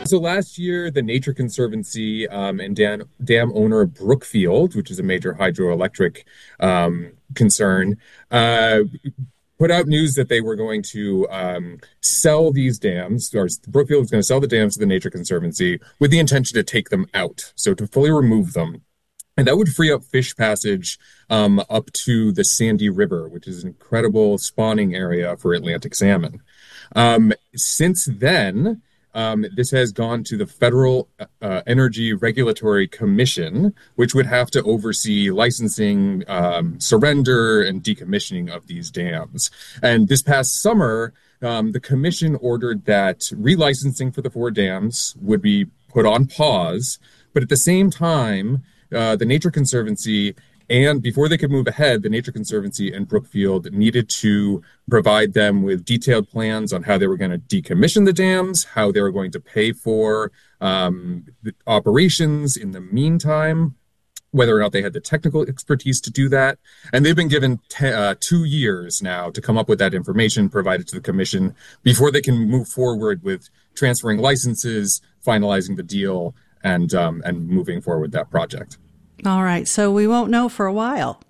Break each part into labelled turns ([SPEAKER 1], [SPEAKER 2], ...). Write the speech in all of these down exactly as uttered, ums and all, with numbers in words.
[SPEAKER 1] so last year, the Nature Conservancy um, and dam, dam owner Brookfield, which is a major hydroelectric um, concern, uh, put out news that they were going to um, sell these dams, or Brookfield was going to sell the dams to the Nature Conservancy with the intention to take them out, so to fully remove them. And that would free up fish passage um, up to the Sandy River, which is an incredible spawning area for Atlantic salmon. Um, since then, Um, this has gone to the Federal uh, Energy Regulatory Commission, which would have to oversee licensing, um, surrender, and decommissioning of these dams. And this past summer, um, the commission ordered that relicensing for the four dams would be put on pause. But at the same time, uh, the Nature Conservancy, and before they could move ahead, the Nature Conservancy and Brookfield needed to provide them with detailed plans on how they were going to decommission the dams, how they were going to pay for um, the operations in the meantime, whether or not they had the technical expertise to do that. And they've been given te- uh, two years now to come up with that information, provided to the commission, before they can move forward with transferring licenses, finalizing the deal, and um, and moving forward with that project.
[SPEAKER 2] All right, so we won't know for a while.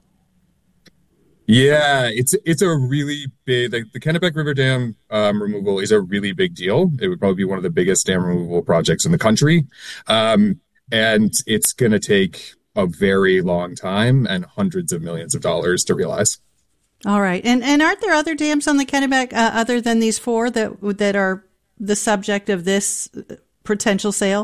[SPEAKER 1] Yeah, it's it's a really big, like the Kennebec River Dam um, removal is a really big deal. It would probably be one of the biggest dam removal projects in the country. Um, and it's going to take a very long time and hundreds of millions of dollars to realize.
[SPEAKER 2] All right. And and aren't there other dams on the Kennebec uh, other than these four that that are the subject of this potential sale?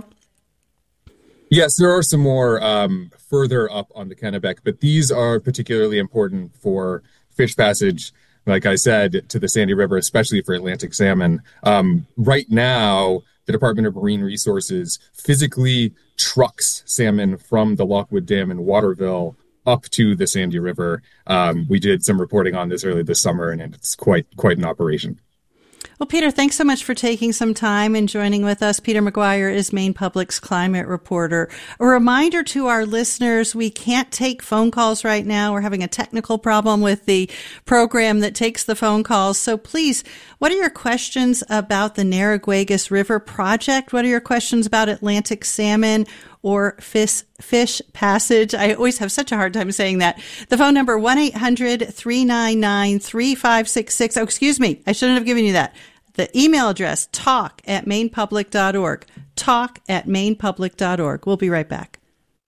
[SPEAKER 1] Yes, there are some more um, further up on the Kennebec, but these are particularly important for fish passage, like I said, to the Sandy River, especially for Atlantic salmon. Um, right now, the Department of Marine Resources physically trucks salmon from the Lockwood Dam in Waterville up to the Sandy River. Um, we did some reporting on this early this summer, and it's quite quite an operation.
[SPEAKER 2] Well, Peter, thanks so much for taking some time and joining with us. Peter McGuire is Maine Public's climate reporter. A reminder to our listeners, we can't take phone calls right now. We're having a technical problem with the program that takes the phone calls. So please, what are your questions about the Narraguagus River project? What are your questions about Atlantic salmon or fish, fish passage? I always have such a hard time saying that. The phone number, one eight hundred three nine nine three five six six. Oh, excuse me. I shouldn't have given you that. The email address, talk at mainepublic dot org. Talk at mainepublic dot org. We'll be right back.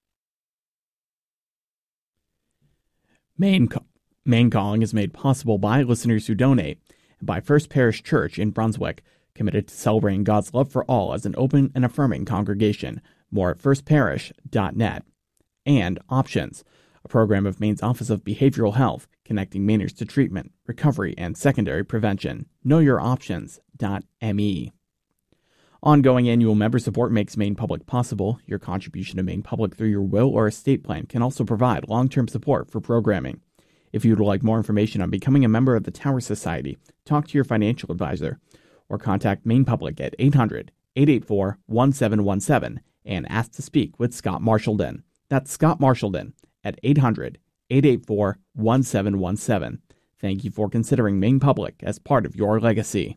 [SPEAKER 3] Maine, Maine Calling is made possible by listeners who donate and by First Parish Church in Brunswick, committed to celebrating God's love for all as an open and affirming congregation. More at first parish dot net. And Options, a program of Maine's Office of Behavioral Health, connecting Mainers to treatment, recovery, and secondary prevention. know your options dot m e. Ongoing annual member support makes Maine Public possible. Your contribution to Maine Public through your will or estate plan can also provide long-term support for programming. If you would like more information on becoming a member of the Tower Society, talk to your financial advisor or contact Maine Public at eight hundred, eight eight four, one seven one seven and ask to speak with Scott Marshallden. That's Scott Marshallden at eight hundred, eight eight four, one seven one seven. Thank you for considering Maine Public as part of your legacy.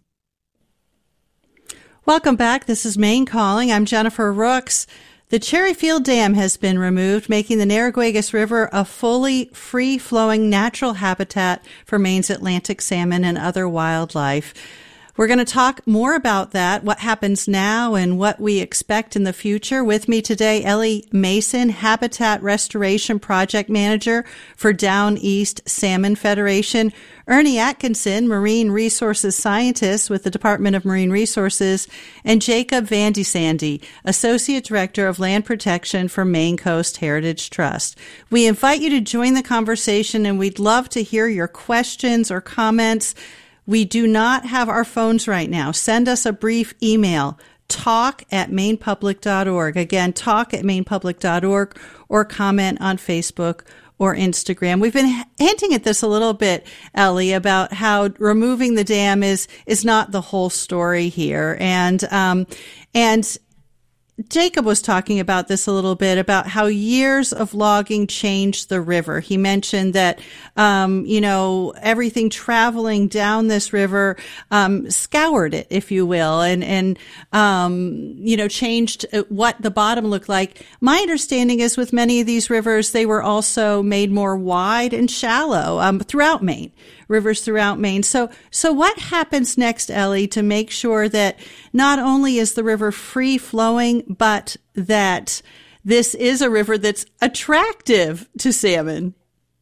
[SPEAKER 2] Welcome back. This is Maine Calling. I'm Jennifer Rooks. The Cherryfield Dam has been removed, making the Narraguagus River a fully free-flowing natural habitat for Maine's Atlantic salmon and other wildlife. We're going to talk more about that, what happens now and what we expect in the future. With me today, Ellie Mason, Habitat Restoration Project Manager for Down East Salmon Federation, Ernie Atkinson, Marine Resources Scientist with the Department of Marine Resources, and Jacob Vandy Sandy, Associate Director of Land Protection for Maine Coast Heritage Trust. We invite you to join the conversation, and we'd love to hear your questions or comments. We do not have our phones right now. Send us a brief email, talk at mainepublic dot org. Again, talk at mainepublic dot org, or comment on Facebook or Instagram. We've been hinting at this a little bit, Ellie, about how removing the dam is is not the whole story here. And um, and Jacob was talking about this a little bit, about how years of logging changed the river. He mentioned that, um, you know, everything traveling down this river, um, scoured it, if you will, and, and, um, you know, changed what the bottom looked like. My understanding is with many of these rivers, they were also made more wide and shallow, um, throughout Maine. Rivers throughout Maine. So, so what happens next, Ellie, to make sure that not only is the river free flowing, but that this is a river that's attractive to salmon?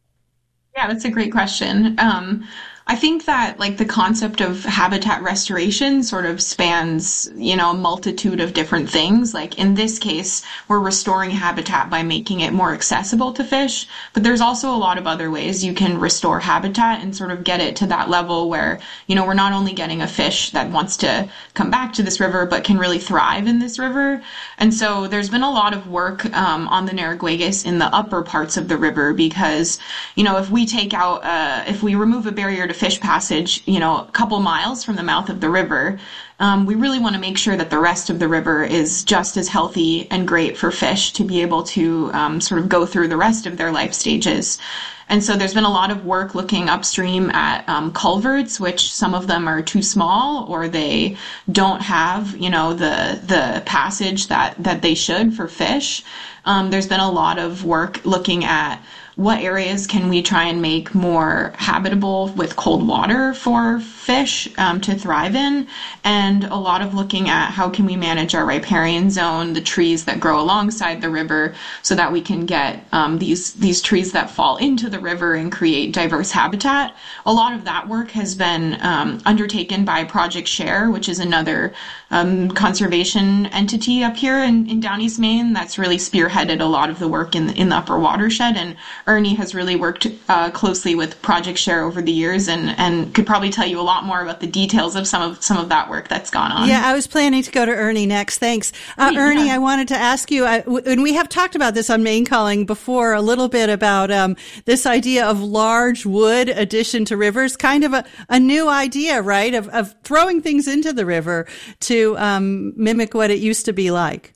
[SPEAKER 4] Yeah, that's a great question. Um, I think that like the concept of habitat restoration sort of spans, you know, a multitude of different things. Like in this case, we're restoring habitat by making it more accessible to fish, but there's also a lot of other ways you can restore habitat and sort of get it to that level where, you know, we're not only getting a fish that wants to come back to this river, but can really thrive in this river. And so there's been a lot of work um, on the Narraguagus in the upper parts of the river because, you know, if we take out, uh, if we remove a barrier to fish passage, you know, a couple miles from the mouth of the river, um, we really want to make sure that the rest of the river is just as healthy and great for fish to be able to um, sort of go through the rest of their life stages. And so there's been a lot of work looking upstream at um, culverts, which some of them are too small or they don't have, you know, the the passage that, that they should for fish. Um, there's been a lot of work looking at what areas can we try and make more habitable with cold water for fish um, to thrive in, and a lot of looking at how can we manage our riparian zone, the trees that grow alongside the river, so that we can get um, these these trees that fall into the river and create diverse habitat. A lot of that work has been um, undertaken by Project Share, which is another um, conservation entity up here in, in Down East Maine that's really spearheaded a lot of the work in, in the upper watershed. And Ernie has really worked uh, closely with Project Share over the years and, and could probably tell you a lot more about the details of some of some of that work that's gone on.
[SPEAKER 2] Yeah, I was planning to go to Ernie next. Thanks. Uh,
[SPEAKER 4] yeah.
[SPEAKER 2] Ernie, I wanted to ask you, I, w- and we have talked about this on Maine Calling before a little bit about um, this idea of large wood addition to rivers, kind of a, a new idea, right, of, of throwing things into the river to um, mimic what it used to be like.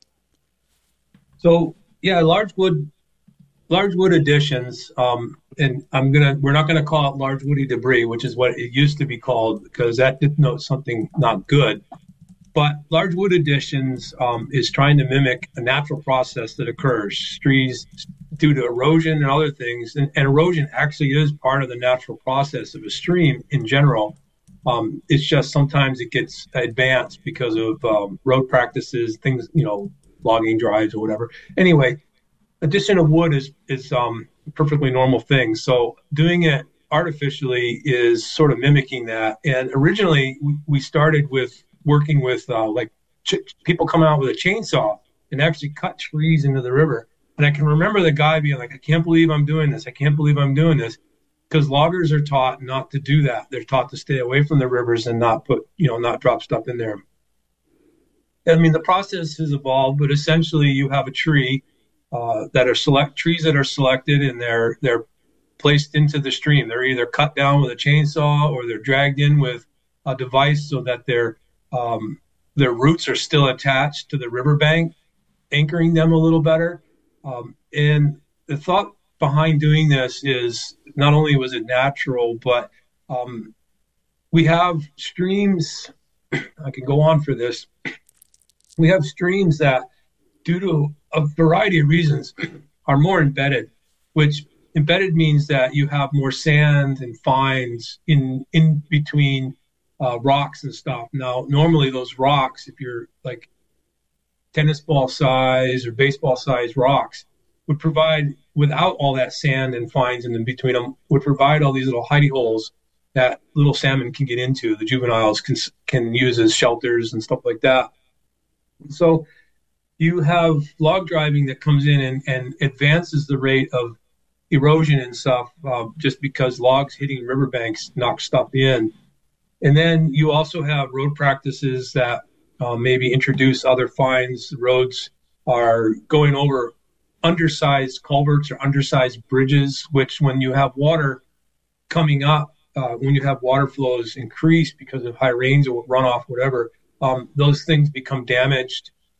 [SPEAKER 5] So, yeah, large wood Large wood additions, um, and I'm gonna we're not gonna call it large woody debris, which is what it used to be called, because that denotes something not good. But large wood additions um, is trying to mimic a natural process that occurs, trees due to erosion and other things. And, and erosion actually is part of the natural process of a stream in general. Um, it's just sometimes it gets advanced because of um, road practices, things, you know, logging drives or whatever. Anyway. Addition of wood is is um, a perfectly normal thing. So doing it artificially is sort of mimicking that. And originally we, we started with working with uh, like ch- people come out with a chainsaw and actually cut trees into the river. And I can remember the guy being like, I can't believe I'm doing this. I can't believe I'm doing this. Because loggers are taught not to do that. They're taught to stay away from the rivers and not put, you know, not drop stuff in there. I mean, the process has evolved, but essentially you have a tree Uh, that are select trees that are selected and they're they're placed into the stream. They're either cut down with a chainsaw or they're dragged in with a device so that their um, their roots are still attached to the riverbank, anchoring them a little better. Um, and the thought behind doing this is not only was it natural, but um, we have streams. I can go on for this. We have streams that, due to a variety of reasons, are more embedded, which embedded means that you have more sand and fines in in between uh, rocks and stuff. Now, normally those rocks, if you're like tennis ball size or baseball size rocks, would provide, without all that sand and fines in between them, would provide all these little hidey holes that little salmon can get into. The juveniles can can use as shelters and stuff like that. So you have log driving that comes in and, and advances the rate of erosion and stuff uh, just because logs hitting riverbanks knock stuff in. And then you also have road practices that uh, maybe introduce other fines. Roads are going over undersized culverts or undersized bridges, which when you have water coming up, uh, when you have water flows increase because of high rains or runoff, whatever, um, those things become damaged.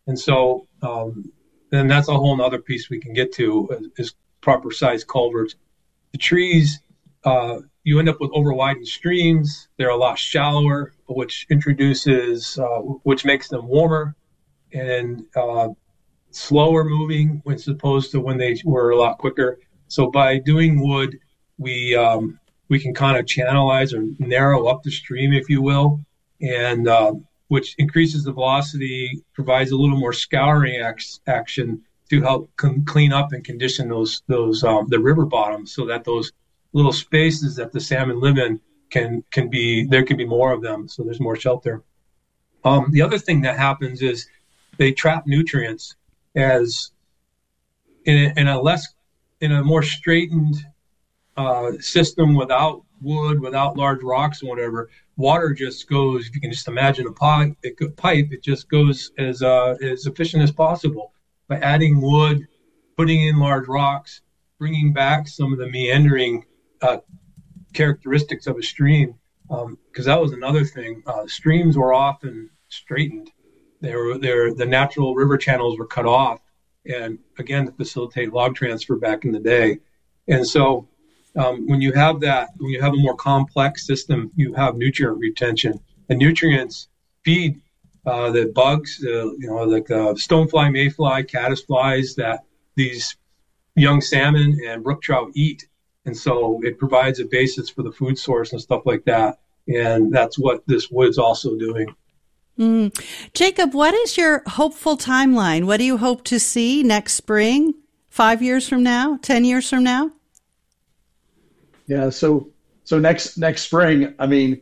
[SPEAKER 5] And so um, then that's a whole other piece we can get to is proper size culverts. The trees, uh, you end up with over-widened streams. They're a lot shallower, which introduces, uh, which makes them warmer and uh, slower moving when opposed to when they were a lot quicker. So by doing wood, we um, we can kind of channelize or narrow up the stream, if you will, and uh, which increases the velocity, provides a little more scouring ac- action to help con- clean up and condition those those um, the river bottoms, so that those little spaces that the salmon live in can can be there can be more of them, so there's more shelter. Um, the other thing that happens is they trap nutrients as in a, in a less in a more straightened uh, system without wood, without large rocks and whatever. Water just goes. If you can just imagine a pipe, it, pipe, it just goes as uh, as efficient as possible. By adding wood, putting in large rocks, bringing back some of the meandering uh, characteristics of a stream, because um, that was another thing. Uh, streams were often straightened. They were, they're, the natural river channels were cut off, and again, to facilitate log transfer back in the day. And so um, when you have that, when you have a more complex system, you have nutrient retention. The nutrients feed uh, the bugs, uh, you know, like uh, stonefly, mayfly, caddisflies that these young salmon and brook trout eat. And so it provides a basis for the food source and stuff like that. And that's what this wood's also doing.
[SPEAKER 2] Mm. Jacob, what is your hopeful timeline? What do you hope to see next spring, five years from now, ten years from now?
[SPEAKER 6] Yeah, so so next next spring, I mean,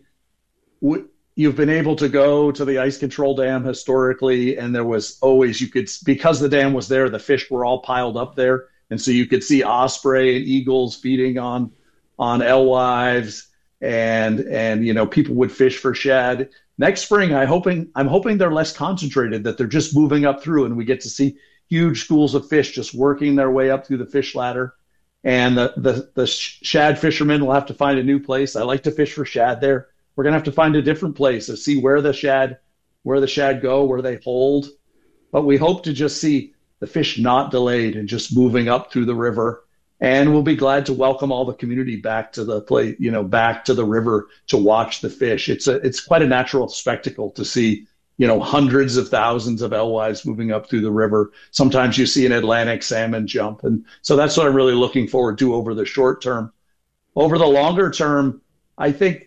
[SPEAKER 6] w- you've been able to go to the ice control dam historically, and there was always, you could, because the dam was there, the fish were all piled up there. And so you could see osprey and eagles feeding on on alewives, and and you know, people would fish for shad. Next spring, I hoping I'm hoping they're less concentrated, that they're just moving up through, and we get to see huge schools of fish just working their way up through the fish ladder. And the the, the shad fishermen will have to find a new place. I like to fish for shad there. We're gonna have to find a different place to see where the shad where the shad go, where they hold. But we hope to just see the fish not delayed and just moving up through the river. And we'll be glad to welcome all the community back to the place, you know, back to the river to watch the fish. It's a, it's quite a natural spectacle to see, you know, hundreds of thousands of alewives moving up through the river. Sometimes you see an Atlantic salmon jump. And so that's what I'm really looking forward to over the short term. Over the longer term, I think,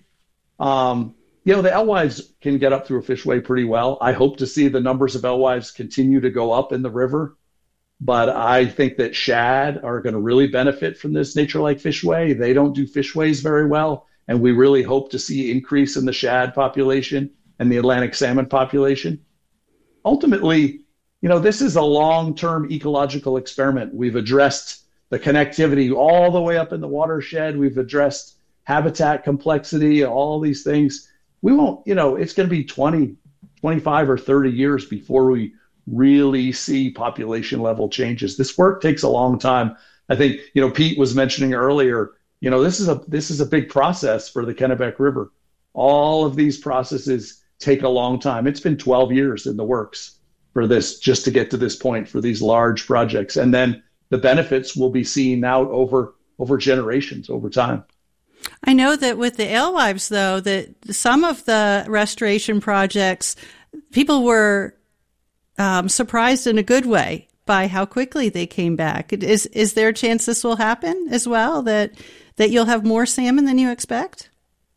[SPEAKER 6] um, you know, the alewives can get up through a fishway pretty well. I hope to see the numbers of alewives continue to go up in the river. But I think that shad are going to really benefit from this nature-like fishway. They don't do fishways very well, and we really hope to see increase in the shad population and the Atlantic salmon population. Ultimately, you know, this is a long-term ecological experiment. We've addressed the connectivity all the way up in the watershed. We've addressed habitat complexity, all these things. We won't, you know, it's going to be twenty, twenty-five or thirty years before we really see population level changes. This work takes a long time. I think, you know, Pete was mentioning earlier, you know, this is a this is a big process for the Kennebec River. All of these processes take a long time. It's been twelve years in the works for this, just to get to this point for these large projects. And then the benefits will be seen out over over generations, over time.
[SPEAKER 2] I know that with the alewives, though, that some of the restoration projects, people were Um, surprised in a good way by how quickly they came back. Is is there a chance this will happen as well, that that you'll have more salmon than you expect?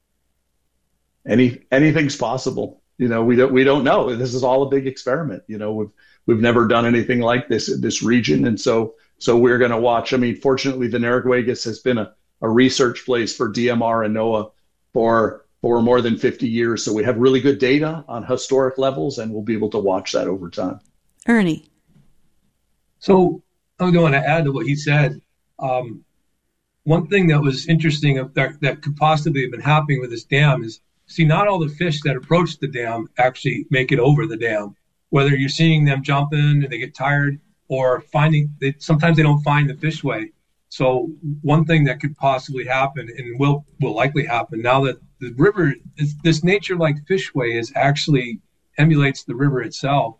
[SPEAKER 6] Any anything's possible. You know, we don't we don't know. This is all a big experiment. You know, we've we've never done anything like this in this region, and so so we're going to watch. I mean, fortunately, the Narraguagus has been a, a research place for D M R and NOAA for. for more than fifty years. So we have really good data on historic levels, and we'll be able to watch that over time.
[SPEAKER 2] Ernie.
[SPEAKER 5] So I'm going to add to what he said. Um, one thing that was interesting that, that could possibly have been happening with this dam is, see, not all the fish that approach the dam actually make it over the dam. Whether you're seeing them jumping and they get tired, or finding, they, sometimes they don't find the fishway. So one thing that could possibly happen, and will will likely happen now that the river, is, this nature-like fishway is actually emulates the river itself.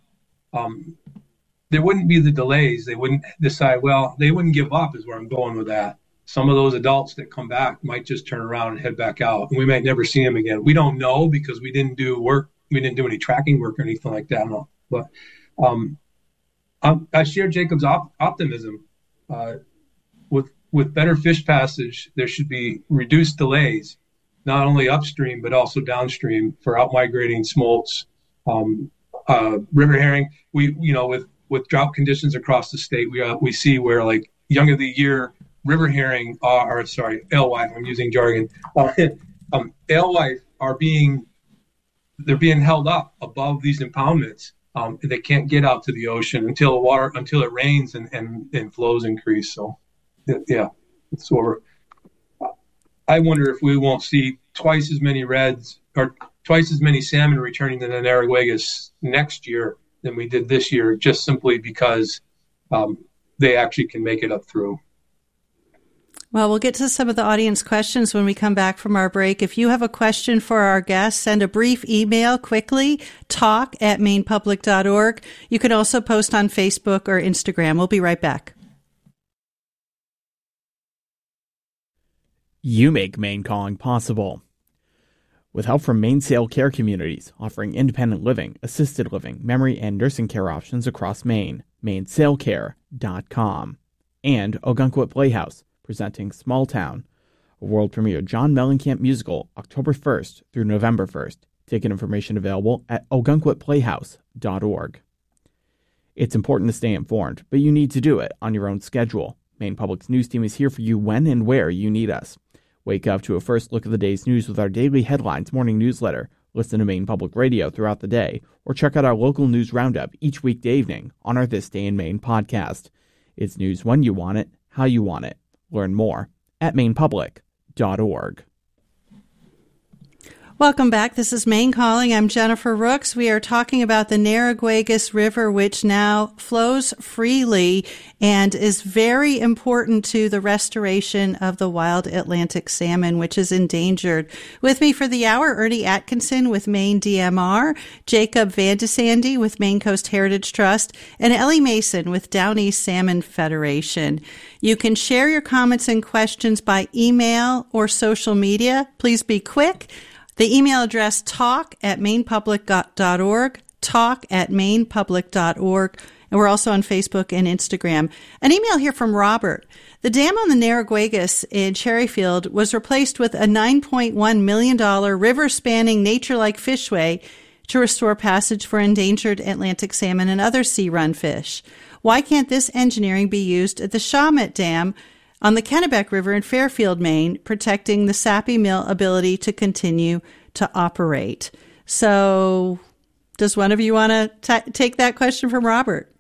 [SPEAKER 5] um, there wouldn't be the delays. They wouldn't decide, well, they wouldn't give up is where I'm going with that. Some of those adults that come back might just turn around and head back out, and we might never see them again. We don't know because we didn't do work. We didn't do any tracking work or anything like that. No. But um, I, I share Jacob's op- optimism. Uh, with with better fish passage, there should be reduced delays, not only upstream but also downstream for outmigrating smolts, um, uh, river herring. We you know with with drought conditions across the state, we uh, we see where like young of the year river herring are, or sorry, alewife. I'm using jargon. Uh, um, alewife are being they're being held up above these impoundments. Um, they can't get out to the ocean until water until it rains and, and, and flows increase. So, yeah, it's over. I wonder if we won't see twice as many reds or twice as many salmon returning to the Narraguagas next year than we did this year, just simply because um, they actually can make it up through.
[SPEAKER 2] Well, we'll get to some of the audience questions when we come back from our break. If you have a question for our guests, send a brief email quickly, talk at maine public dot org. You can also post on Facebook or Instagram. We'll be right back.
[SPEAKER 3] You make Maine Calling possible. With help from Mainsail Care Communities, offering independent living, assisted living, memory, and nursing care options across Maine, mainsail care dot com. And Ogunquit Playhouse, presenting Small Town, a world premiere John Mellencamp musical, October first through November first. Ticket information available at ogunquit playhouse dot org. It's important to stay informed, but you need to do it on your own schedule. Maine Public's news team is here for you when and where you need us. Wake up to a first look at the day's news with our daily headlines morning newsletter. Listen to Maine Public Radio throughout the day, or check out our local news roundup each weekday evening on our This Day in Maine podcast. It's news when you want it, how you want it. Learn more at maine public dot org.
[SPEAKER 2] Welcome back. This is Maine Calling. I'm Jennifer Rooks. We are talking about the Narraguagas River, which now flows freely and is very important to the restoration of the wild Atlantic salmon, which is endangered. With me for the hour, Ernie Atkinson with Maine D M R, Jacob Vandesandy with Maine Coast Heritage Trust, and Ellie Mason with Down East Salmon Federation. You can share your comments and questions by email or social media. Please be quick. The email address, talk at maine public dot org, talk at maine public dot org, and we're also on Facebook and Instagram. An email here from Robert. The dam on the Narraguagas in Cherryfield was replaced with a nine point one million dollars river-spanning nature-like fishway to restore passage for endangered Atlantic salmon and other sea-run fish. Why can't this engineering be used at the Shawmut Dam on the Kennebec River in Fairfield, Maine, protecting the Sappi Mill ability to continue to operate? So does one of you want to t- take that question from Robert?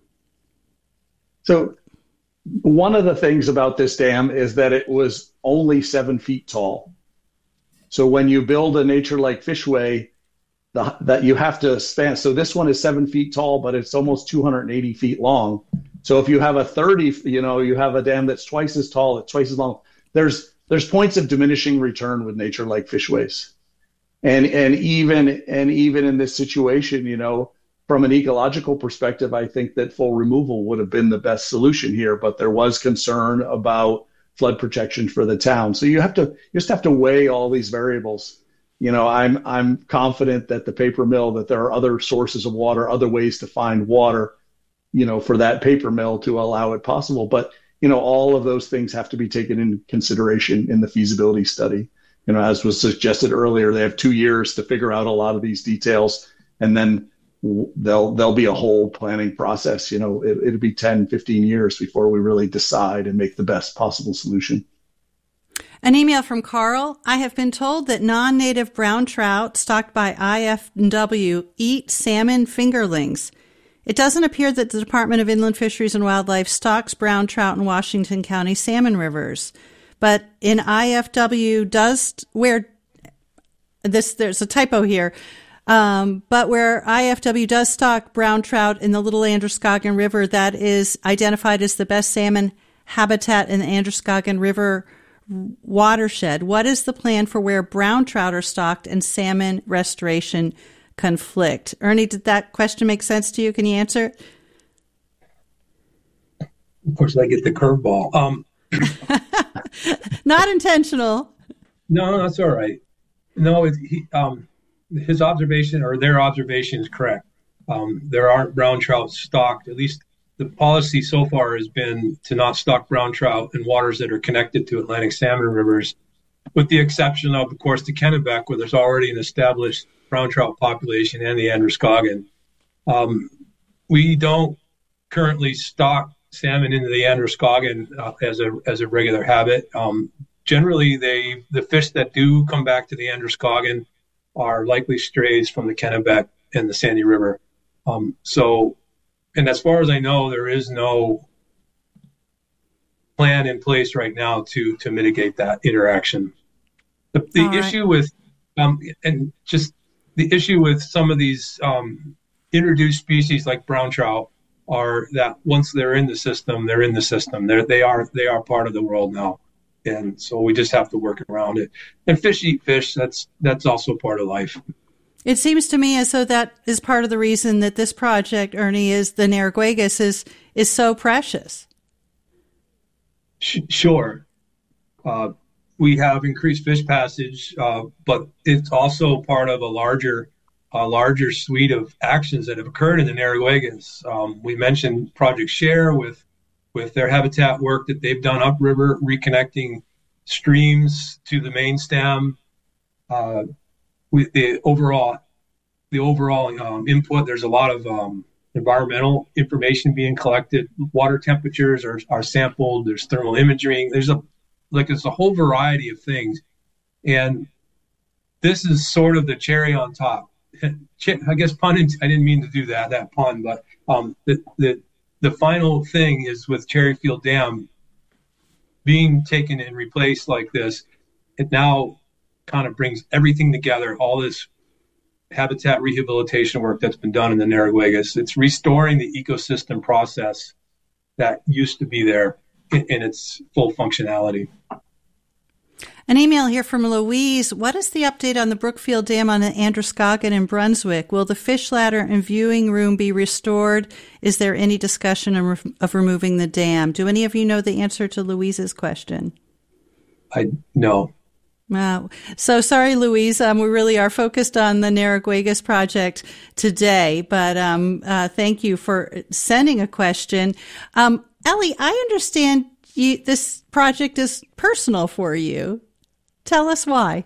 [SPEAKER 6] So one of the things about this dam is that it was only seven feet tall. So when you build a nature-like fishway, the, that you have to span. So this one is seven feet tall, but it's almost two hundred eighty feet long. So if you have a thirty, you know, you have a dam that's twice as tall, it's twice as long. There's there's points of diminishing return with nature-like fishways, and and even and even in this situation, you know, from an ecological perspective, I think that full removal would have been the best solution here. But there was concern about flood protection for the town, so you have to you just have to weigh all these variables. You know, I'm I'm confident that the paper mill, that there are other sources of water, other ways to find water, you know, for that paper mill to allow it possible. But, you know, all of those things have to be taken into consideration in the feasibility study. You know, as was suggested earlier, they have two years to figure out a lot of these details, and then there'll, there'll be a whole planning process. You know, it, it'll be ten, fifteen years before we really decide and make the best possible solution.
[SPEAKER 2] An email from Carl. I have been told that non-native brown trout stocked by I F W eat salmon fingerlings. It doesn't appear that the Department of Inland Fisheries and Wildlife stocks brown trout in Washington County salmon rivers. But in I F W does, where this, there's a typo here, um, but where I F W does stock brown trout in the Little Androscoggin River, that is identified as the best salmon habitat in the Androscoggin River watershed. What is the plan for where brown trout are stocked and salmon restoration conflict? Ernie, did that question make sense to you? Can you answer it?
[SPEAKER 5] Of course, I get the curveball. Um,
[SPEAKER 2] Not intentional.
[SPEAKER 5] No, that's all right. No, it, he, um, his observation or their observation is correct. Um, there aren't brown trout stocked. At least the policy so far has been to not stock brown trout in waters that are connected to Atlantic salmon rivers, with the exception of, of course, the Kennebec, where there's already an established brown trout population, and the Androscoggin. Um, we don't currently stock salmon into the Androscoggin uh, as a as a regular habit. Um, generally, they the fish that do come back to the Androscoggin are likely strays from the Kennebec and the Sandy River. Um, so, and as far as I know, there is no plan in place right now to to mitigate that interaction. The, the
[SPEAKER 2] All
[SPEAKER 5] issue
[SPEAKER 2] right.
[SPEAKER 5] with um, and just the issue with some of these um, introduced species like brown trout are that once they're in the system, they're in the system. They're, they are they are part of the world now, and so we just have to work around it. And fish eat fish. That's that's also part of life.
[SPEAKER 2] It seems to me as though that is part of the reason that this project, Ernie, is the Narraguagus is is so precious.
[SPEAKER 5] Sh- sure, uh, we have increased fish passage, uh, but it's also part of a larger a larger suite of actions that have occurred in the Narraguagus. Um, we mentioned Project Share with with their habitat work that they've done upriver, reconnecting streams to the main stem. Uh, with the overall the overall um, input, there's a lot of um, environmental information being collected. Water temperatures are, are sampled. There's thermal imaging. There's a like there's a whole variety of things, and this is sort of the cherry on top. I guess pun. I didn't mean to do that that pun, but um, the the the final thing is with Cherryfield Dam being taken and replaced like this. It now kind of brings everything together, all this habitat rehabilitation work that's been done in the Narraguagus. It's restoring the ecosystem process that used to be there in, in its full functionality.
[SPEAKER 2] An email here from Louise. What is the update on the Brookfield Dam on the Androscoggin in Brunswick? Will the fish ladder and viewing room be restored? Is there any discussion of, of removing the dam? Do any of you know the answer to Louise's question?
[SPEAKER 5] I know.
[SPEAKER 2] Wow. So sorry, Louise. Um, we really are focused on the Narraguagus project today, but um, uh, thank you for sending a question. Um, Ellie, I understand you, this project is personal for you. Tell us why.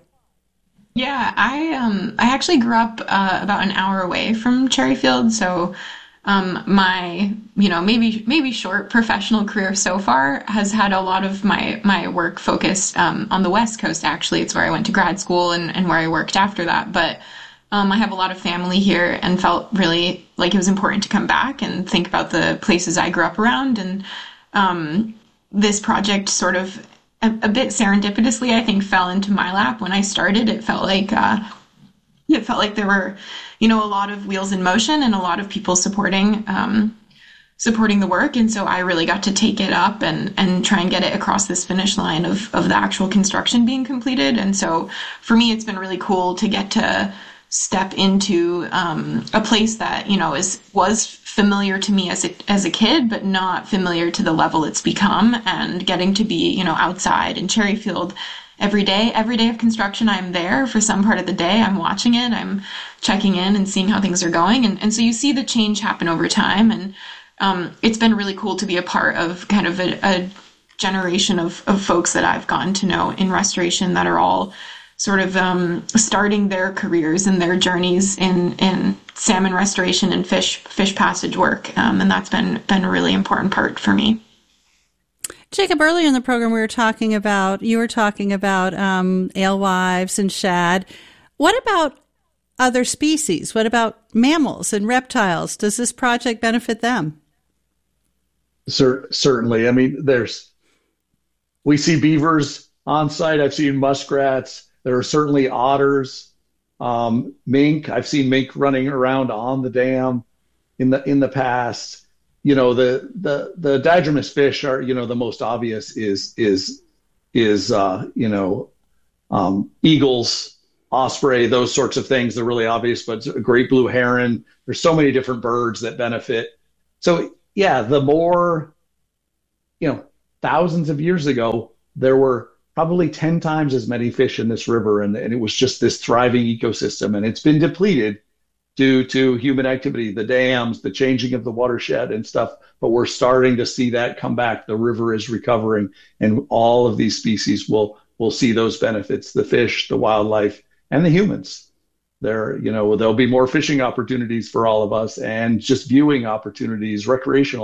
[SPEAKER 4] Yeah, I um I actually grew up uh, about an hour away from Cherryfield, so um my you know maybe maybe short professional career so far has had a lot of my my work focused um, on the West Coast. Actually, it's where I went to grad school and, and where I worked after that. But um, I have a lot of family here and felt really like it was important to come back and think about the places I grew up around. And um, this project sort of a, a bit serendipitously, I think, fell into my lap when I started. It felt like uh, it felt like there were, you know, a lot of wheels in motion and a lot of people supporting um, supporting the work. And so I really got to take it up and, and try and get it across this finish line of, of the actual construction being completed. And so for me, it's been really cool to get to step into um, a place that, you know, is was familiar to me as a, as a kid, but not familiar to the level it's become, and getting to be, you know, outside in Cherryfield every day, every day of construction. I'm there for some part of the day. I'm watching it. I'm checking in and seeing how things are going. And, and so you see the change happen over time. And um, it's been really cool to be a part of kind of a, a generation of, of folks that I've gotten to know in restoration that are all sort of um, starting their careers and their journeys in, in salmon restoration and fish fish passage work. Um, and that's been, been a really important part for me.
[SPEAKER 2] Jacob, earlier in the program, we were talking about, you were talking about um, alewives and shad. What about other species? What about mammals and reptiles? Does this project benefit them?
[SPEAKER 6] Cer- certainly. I mean, there's, we see beavers on site. I've seen muskrats. There are certainly otters, um, mink. I've seen mink running around on the dam in the, in the past. You know, the, the, the diadromous fish are, you know, the most obvious is, is, is, uh, you know, um, eagles, osprey, those sorts of things. They're really obvious, but a great blue heron. There's so many different birds that benefit. So yeah, the more, you know, thousands of years ago, there were probably ten times as many fish in this river, and, and it was just this thriving ecosystem, and it's been depleted due to human activity, the dams, the changing of the watershed and stuff. But we're starting to see that come back. The river is recovering, and all of these species will will see those benefits, the fish, the wildlife, and the humans. There, you know, there'll be more fishing opportunities for all of us, and just viewing opportunities, recreational